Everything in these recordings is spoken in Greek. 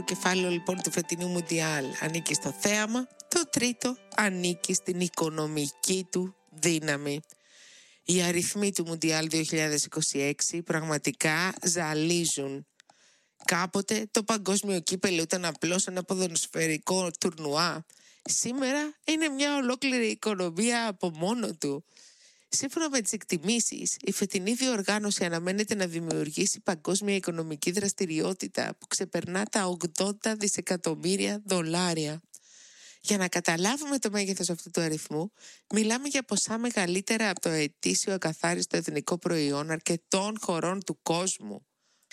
Το κεφάλαιο λοιπόν του φετινού Μουντιάλ ανήκει στο θέαμα, το τρίτο ανήκει στην οικονομική του δύναμη. Οι αριθμοί του Μουντιάλ 2026 πραγματικά ζαλίζουν. Κάποτε το παγκόσμιο κύπελλο ήταν απλώς ένα ποδοσφαιρικό τουρνουά. Σήμερα είναι μια ολόκληρη οικονομία από μόνο του. Σύμφωνα με τις εκτιμήσεις, η φετινή διοργάνωση αναμένεται να δημιουργήσει παγκόσμια οικονομική δραστηριότητα που ξεπερνά τα $80 δισεκατομμύρια. Για να καταλάβουμε το μέγεθος αυτού του αριθμού, μιλάμε για ποσά μεγαλύτερα από το ετήσιο ακαθάριστο εθνικό προϊόν αρκετών χωρών του κόσμου.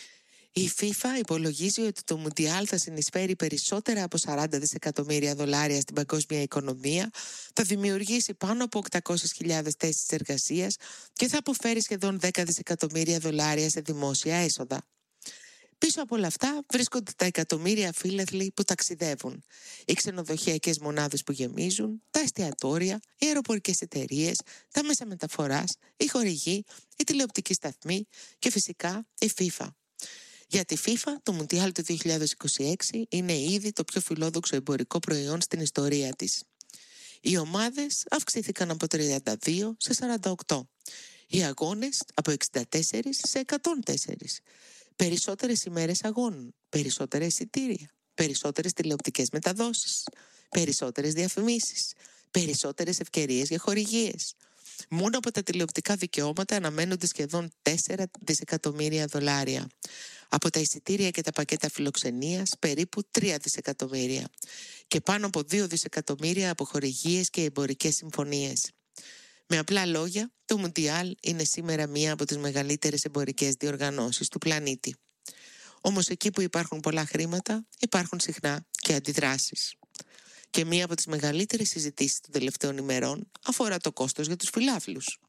Η FIFA υπολογίζει ότι το Μουντιάλ θα συνεισφέρει περισσότερα από $40 δισεκατομμύρια στην παγκόσμια οικονομία, θα δημιουργήσει πάνω από 800.000 θέσεις εργασίας και θα αποφέρει σχεδόν $10 δισεκατομμύρια σε δημόσια έσοδα. Πίσω από όλα αυτά βρίσκονται τα εκατομμύρια φίλαθλοι που ταξιδεύουν, οι ξενοδοχειακές μονάδες που γεμίζουν, τα εστιατόρια, οι αεροπορικές εταιρείες, τα μέσα μεταφοράς, οι χορηγοί, οι τηλεοπτικοί σταθμοί και φυσικά η FIFA. Για τη FIFA, το Μουντιάλ του 2026 είναι ήδη το πιο φιλόδοξο εμπορικό προϊόν στην ιστορία της. Οι ομάδες αυξήθηκαν από 32 σε 48. Οι αγώνες από 64 σε 104. Περισσότερες ημέρες αγώνων, περισσότερα εισιτήρια, περισσότερες τηλεοπτικές μεταδόσεις, περισσότερες διαφημίσεις, περισσότερες ευκαιρίες για χορηγίες. Μόνο από τα τηλεοπτικά δικαιώματα αναμένονται σχεδόν $4 δισεκατομμύρια. Από τα εισιτήρια και τα πακέτα φιλοξενίας περίπου $3 δισεκατομμύρια. Και πάνω από $2 δισεκατομμύρια από χορηγίες και εμπορικές συμφωνίες. Με απλά λόγια, το Μουντιάλ είναι σήμερα μία από τις μεγαλύτερες εμπορικές διοργανώσεις του πλανήτη. Όμως εκεί που υπάρχουν πολλά χρήματα, υπάρχουν συχνά και αντιδράσεις. Και μία από τις μεγαλύτερες συζητήσεις των τελευταίων ημερών αφορά το κόστος για τους φιλάθλους.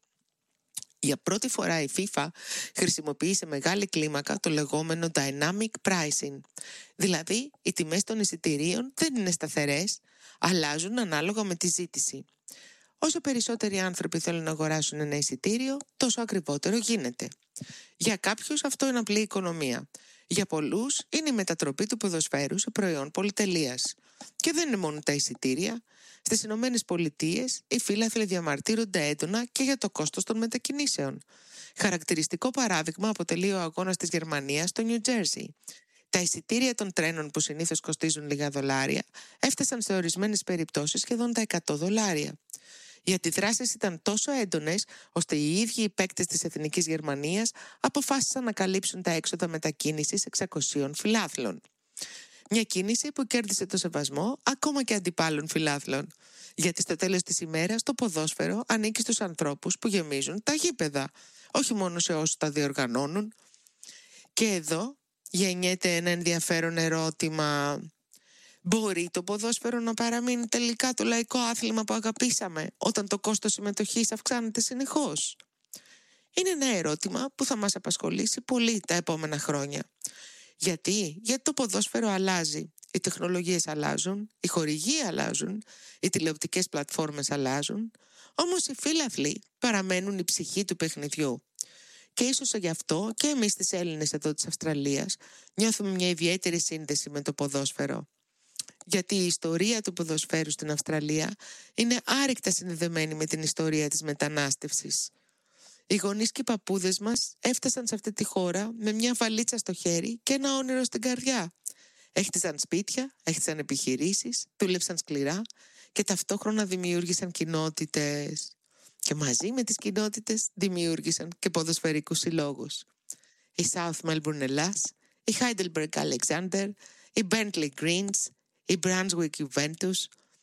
Για πρώτη φορά η FIFA χρησιμοποιεί σε μεγάλη κλίμακα το λεγόμενο dynamic pricing. Δηλαδή, οι τιμές των εισιτηρίων δεν είναι σταθερές, αλλάζουν ανάλογα με τη ζήτηση. Όσο περισσότεροι άνθρωποι θέλουν να αγοράσουν ένα εισιτήριο, τόσο ακριβότερο γίνεται. Για κάποιους αυτό είναι απλή οικονομία. Για πολλούς είναι η μετατροπή του ποδοσφαίρου σε προϊόν πολυτελείας. Και δεν είναι μόνο τα εισιτήρια. Στις Ηνωμένες Πολιτείες, οι φίλαθλοι διαμαρτύρονται έντονα και για το κόστος των μετακινήσεων. Χαρακτηριστικό παράδειγμα αποτελεί ο αγώνας της Γερμανίας στο Νιου Τζέρσι. Τα εισιτήρια των τρένων που συνήθως κοστίζουν λίγα δολάρια έφτασαν σε ορισμένες περιπτώσεις σχεδόν τα $100. Οι αντιδράσεις ήταν τόσο έντονες, ώστε οι ίδιοι οι παίκτες της Εθνικής Γερμανίας αποφάσισαν να καλύψουν τα έξοδα μετακίνησης 600 φιλάθλων. Μια κίνηση που κέρδισε το σεβασμό ακόμα και αντιπάλων φιλάθλων. Γιατί στο τέλος της ημέρας το ποδόσφαιρο ανήκει στους ανθρώπους που γεμίζουν τα γήπεδα, όχι μόνο σε όσους τα διοργανώνουν. Και εδώ γεννιέται ένα ενδιαφέρον ερώτημα. Μπορεί το ποδόσφαιρο να παραμείνει τελικά το λαϊκό άθλημα που αγαπήσαμε όταν το κόστος συμμετοχής αυξάνεται συνεχώς? Είναι ένα ερώτημα που θα μας απασχολήσει πολύ τα επόμενα χρόνια. Γιατί το ποδόσφαιρο αλλάζει. Οι τεχνολογίες αλλάζουν, οι χορηγοί αλλάζουν, οι τηλεοπτικές πλατφόρμες αλλάζουν, όμως οι φίλαθλοι παραμένουν η ψυχή του παιχνιδιού. Και ίσως γι' αυτό και εμείς τις Έλληνες εδώ της Αυστραλίας νιώθουμε μια ιδιαίτερη σύνδεση με το ποδόσφαιρο. Γιατί η ιστορία του ποδοσφαίρου στην Αυστραλία είναι άρρηκτα συνδεδεμένη με την ιστορία της μετανάστευσης. Οι γονείς και οι παππούδες μας έφτασαν σε αυτή τη χώρα με μια βαλίτσα στο χέρι και ένα όνειρο στην καρδιά. Έχτιζαν σπίτια, έχτιζαν επιχειρήσεις, δούλεψαν σκληρά και ταυτόχρονα δημιούργησαν κοινότητες. Και μαζί με τις κοινότητες δημιούργησαν και ποδοσφαιρικούς συλλόγους. Η South Melbourne Ελλάς, η Heidelberg Alexander, η Bentley Greens, η Brunswick Juventus,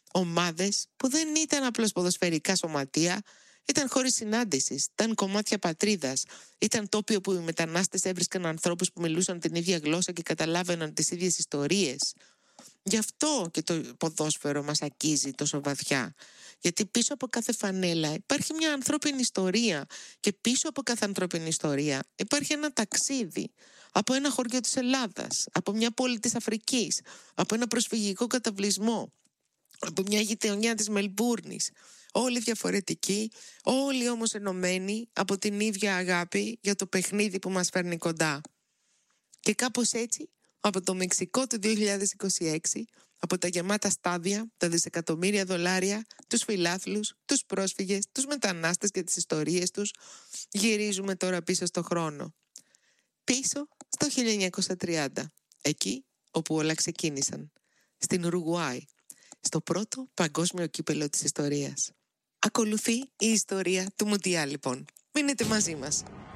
ομάδες που δεν ήταν απλώς ποδοσφαιρικά σωματεία, ήταν χώροι συνάντησης, ήταν κομμάτια πατρίδας, ήταν τόπιο που οι μετανάστες έβρισκαν ανθρώπους που μιλούσαν την ίδια γλώσσα και καταλάβαιναν τις ίδιες ιστορίες. Γι' αυτό και το ποδόσφαιρο μας αγγίζει τόσο βαθιά. Γιατί πίσω από κάθε φανέλα υπάρχει μια ανθρώπινη ιστορία και πίσω από κάθε ανθρώπινη ιστορία υπάρχει ένα ταξίδι από ένα χωριό της Ελλάδας, από μια πόλη της Αφρικής, από ένα προσφυγικό καταβλισμό, από μια γειτονιά της Μελμπούρνης. Όλοι διαφορετικοί, όλοι όμως ενωμένοι από την ίδια αγάπη για το παιχνίδι που μας φέρνει κοντά. Και κάπως έτσι Από το Μεξικό του 2026, από τα γεμάτα στάδια, τα δισεκατομμύρια δολάρια, τους φιλάθλους, τους πρόσφυγες, τους μετανάστες και τις ιστορίες τους, γυρίζουμε τώρα πίσω στο χρόνο. Πίσω στο 1930, εκεί όπου όλα ξεκίνησαν, στην Ουρουγουάη, στο πρώτο παγκόσμιο κύπελλο της ιστορίας. Ακολουθεί η ιστορία του Μουντιάλ, λοιπόν. Μείνετε μαζί μας.